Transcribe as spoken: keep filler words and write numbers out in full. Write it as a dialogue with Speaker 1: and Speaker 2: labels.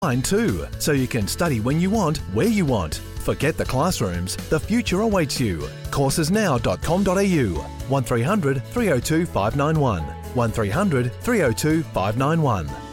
Speaker 1: online too, so you can study when you want, where you want. Forget the classrooms. The future awaits you. courses now dot com dot a u. one three hundred three oh two five nine one. one three hundred three oh two five nine one.